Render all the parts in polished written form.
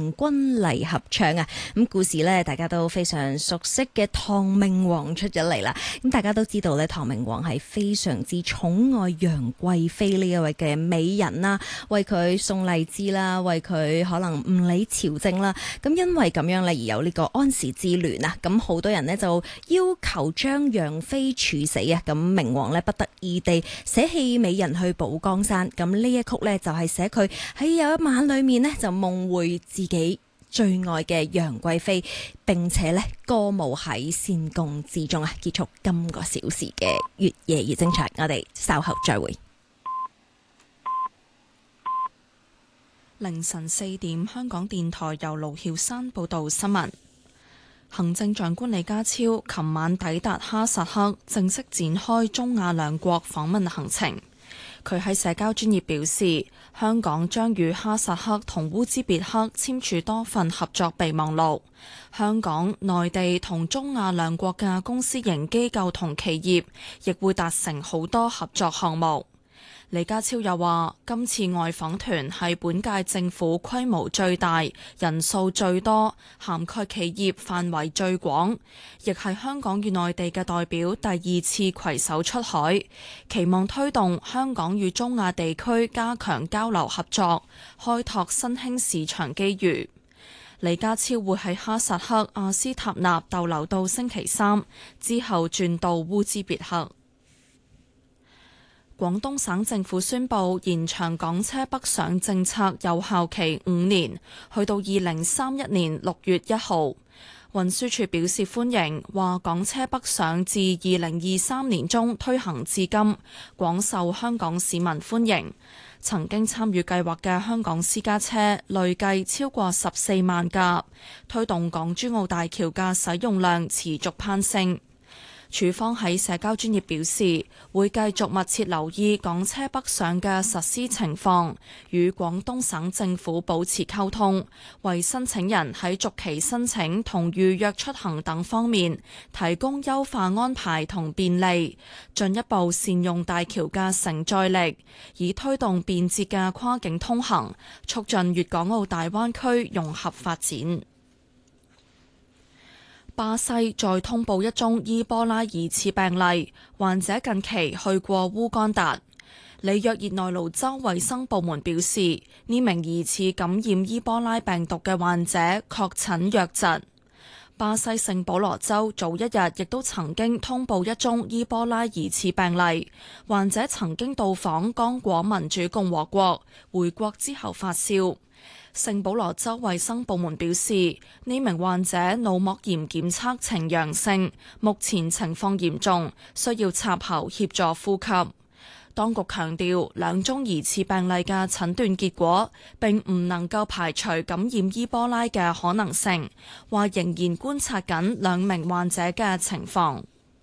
行軍禮合唱啊。咁故事呢，大家都非常熟悉嘅唐明皇出咗嚟啦。咁大家都知道咧，唐明皇係非常之寵愛楊貴妃呢一位嘅美人啦，為佢送荔枝啦，為佢可能唔理朝政啦。咁因為咁樣咧，而有呢個安史之亂啊。咁好多人呢，就要求將楊妃處死啊。咁明皇呢，不得已地捨棄美人去保江山。咁呢一曲呢，就係寫佢喺有一晚裏面呢，就夢回自己最愛嘅楊貴妃，並且呢歌舞喺仙宮之中啊，結束今個小時嘅越夜越精彩。我哋稍後再會。 凌晨4點，香港電台由盧曉山報道新聞。行政長官李家超琴晚抵達哈薩克，正式展開中亞兩國訪問行程。佢喺社交專頁表示，香港將與哈薩克同烏茲別克簽署多份合作備忘錄。香港、內地同中亞兩國嘅公私營機構同企業亦會達成好多合作項目。李家超又話，今次外訪團係本屆政府規模最大、人數最多、涵蓋企業範圍最廣，亦係香港與內地嘅代表第二次攜手出海，期望推動香港與中亞地區加強交流合作，開拓新興市場機遇。李家超會喺哈薩克阿斯塔納逗留到星期3，之後轉到烏茲別克。廣東省政府宣布延長港車北上政策有效期5年，去到2031年6月1號。運輸署表示歡迎，話港車北上自2023年中推行至今，廣受香港市民歡迎。曾經參與計劃嘅香港私家車累計超過14萬架，推動港珠澳大橋嘅使用量持續攀升。署方喺社交專頁表示，會繼續密切留意港車北上嘅實施情況，與廣東省政府保持溝通，為申請人喺續期申請同預約出行等方面提供優化安排同便利，進一步善用大橋嘅承載力，以推動便捷嘅跨境通行，促進粵港澳大灣區融合發展。巴西再通報一宗伊波拉疑似病例，患者近期去過烏干達。里約熱內盧州衛生部門表示，呢名疑似感染伊波拉病毒嘅患者確診瘧疾。巴西聖保羅州早一日亦都曾經通報一宗伊波拉疑似病例，患者曾經到訪剛果民主共和國，回國之後發燒。聖保羅州衛生部門表示，呢名患者腦膜炎檢測呈陽性，目前情況嚴重，需要插喉協助呼吸。當局強調，兩宗疑似病例嘅診斷結果並唔能夠排除感染伊波拉嘅可能性，話仍然觀察緊兩名患者嘅情況。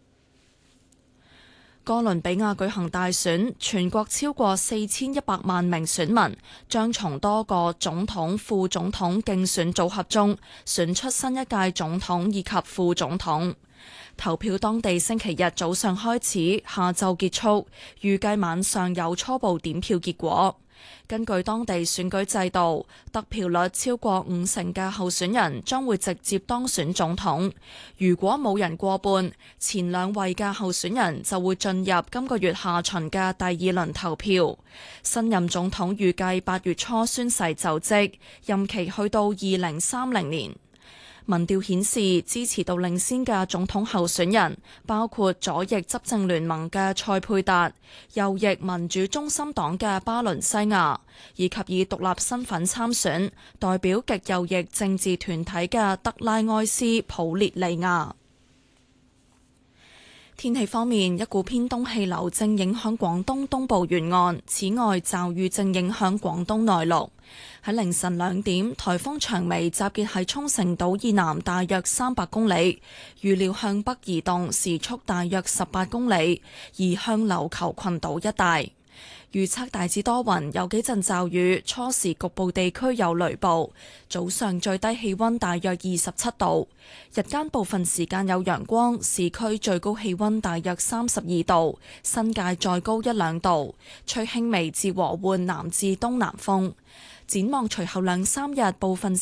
哥倫比亞舉行大選，全國超過4100萬名選民將從多個總統、副總統競選組合中選出新一屆總統以及副總統。投票當地星期日早上開始，下晝結束，預計晚上有初步點票結果。根據當地選舉制度，得票率超過50%嘅候選人將會直接當選總統。如果冇人過半，前兩位嘅候選人就會進入今個月下旬嘅第二輪投票。新任總統預計8月初宣誓就職，任期去到2030年。民調顯示，支持度領先嘅總統候選人包括左翼執政聯盟嘅塞佩達、右翼民主中心黨嘅巴倫西亞，以及以獨立身份參選、代表極右翼政治團體嘅德拉埃斯普列利亞。天氣方面，一股偏東氣流正影響廣東東部沿岸，此外驟雨正影響廣東內陸。喺凌晨2點，颱風長眉集結喺沖繩島以南大約300公里，預料向北移動，時速大約18公里，移向琉球群島一帶。預測大致多雲，有幾陣驟雨，初時局部地區有雷暴。早上最低氣溫大約27度，日間部分時間有陽光，市區最高氣溫大約32度，新界再高1-2度，吹輕微至和緩南至東南風。展望隨後2-3日，部分